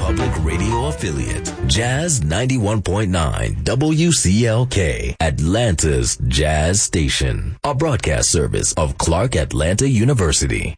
Public Radio affiliate, Jazz 91.9 WCLK, Atlanta's Jazz Station, a broadcast service of Clark Atlanta University.